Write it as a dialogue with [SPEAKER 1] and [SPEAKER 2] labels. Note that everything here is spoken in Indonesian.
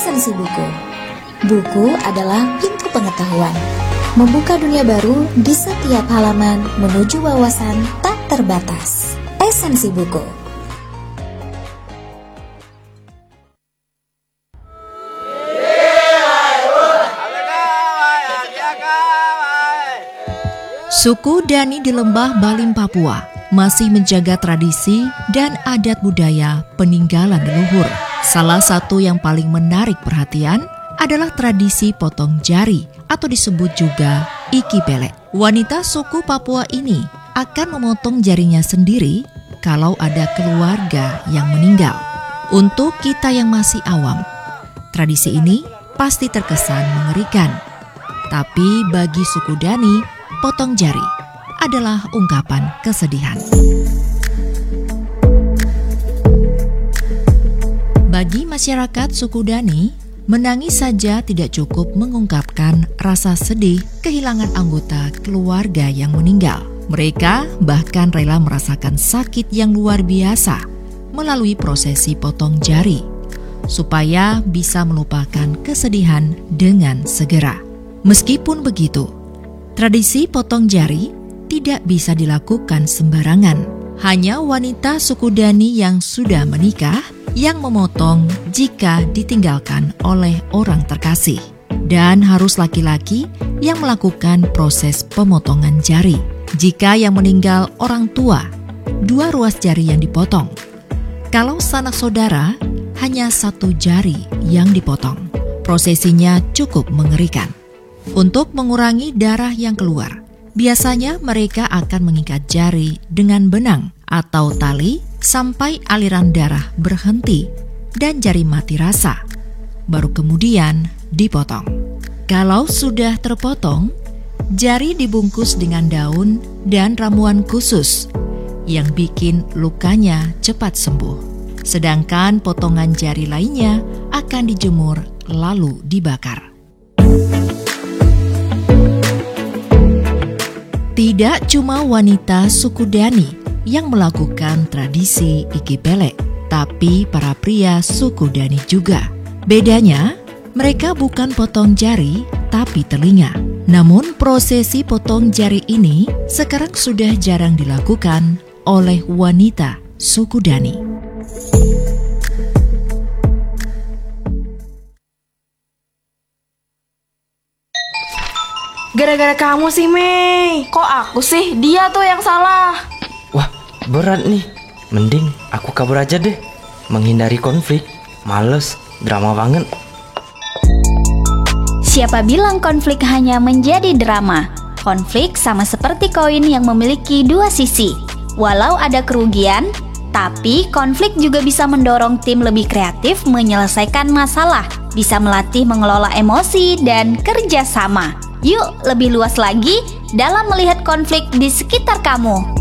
[SPEAKER 1] Esensi buku. Buku adalah pintu pengetahuan, membuka dunia baru di setiap halaman menuju wawasan tak terbatas. Esensi buku.
[SPEAKER 2] Suku Dani di Lembah Balim, Papua masih menjaga tradisi dan adat budaya peninggalan leluhur. Salah satu yang paling menarik perhatian adalah tradisi potong jari atau disebut juga iki belek. Wanita suku Papua ini akan memotong jarinya sendiri kalau ada keluarga yang meninggal. Untuk kita yang masih awam, tradisi ini pasti terkesan mengerikan. Tapi bagi suku Dani, potong jari adalah ungkapan kesedihan. Bagi masyarakat suku Dani, menangis saja tidak cukup mengungkapkan rasa sedih kehilangan anggota keluarga yang meninggal. Mereka bahkan rela merasakan sakit yang luar biasa melalui prosesi potong jari, supaya bisa melupakan kesedihan dengan segera. Meskipun begitu, tradisi potong jari tidak bisa dilakukan sembarangan. Hanya wanita suku Dani yang sudah menikah yang memotong jika ditinggalkan oleh orang terkasih. Dan harus laki-laki yang melakukan proses pemotongan jari. Jika yang meninggal orang tua, 2 ruas jari yang dipotong. Kalau sanak saudara, hanya 1 jari yang dipotong. Prosesinya cukup mengerikan. Untuk mengurangi darah yang keluar, biasanya mereka akan mengikat jari dengan benang atau tali sampai aliran darah berhenti dan jari mati rasa. Baru kemudian dipotong. Kalau sudah terpotong, jari dibungkus dengan daun dan ramuan khusus yang bikin lukanya cepat sembuh. Sedangkan potongan jari lainnya akan dijemur lalu dibakar. Tidak cuma wanita suku Dani yang melakukan tradisi iki belek, tapi para pria suku Dani juga. Bedanya, mereka bukan potong jari, tapi telinga. Namun prosesi potong jari ini sekarang sudah jarang dilakukan oleh wanita suku Dani.
[SPEAKER 3] Gara-gara kamu sih, Mei. Kok aku sih? Dia tuh yang salah.
[SPEAKER 4] Wah, berat nih. Mending aku kabur aja deh. Menghindari konflik. Males, drama banget.
[SPEAKER 5] Siapa bilang konflik hanya menjadi drama? Konflik sama seperti koin yang memiliki 2 sisi. Walau ada kerugian, tapi konflik juga bisa mendorong tim lebih kreatif menyelesaikan masalah. Bisa melatih mengelola emosi dan kerja sama. Yuk lebih luas lagi dalam melihat konflik di sekitar kamu.